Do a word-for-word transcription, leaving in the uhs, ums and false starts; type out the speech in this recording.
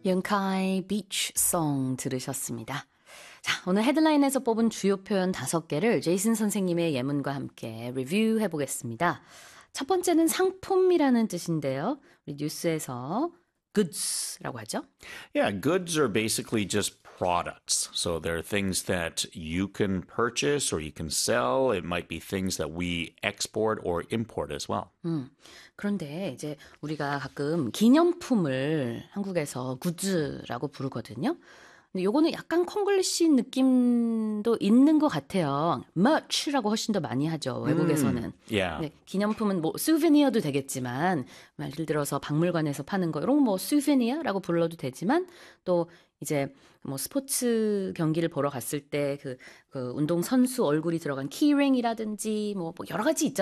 윤카이 비치 송 들으셨습니다. 자, 오늘 헤드라인에서 뽑은 주요 표현 다섯 개를 제이슨 선생님의 예문과 함께 리뷰해 보겠습니다. 첫 번째는 상품이라는 뜻인데요. 우리 뉴스에서 goods라고 하죠. Yeah, goods are basically just products. So they're things that you can purchase or you can sell. It might be things that we export or import as well. 음, 그런데 이제 우리가 가끔 기념품을 한국에서 굿즈라고 부르거든요. 근데 요거는 약간 콩글리시 느낌도 있는 것 같아요. merch라고 훨씬 더 많이 하죠, 외국에서는. Yeah. 네, 기념품은 뭐 수베니어도 되겠지만, 예를 들어서 박물관에서 파는 거 이런 거 뭐 수베니어라고 불러도 되지만 또 이제 뭐 스포츠 경기를 보러 갔을 때 그 그 운동 선수 얼굴이 들어간 키링이라든지 뭐, 뭐 여러 가지 있잖아요.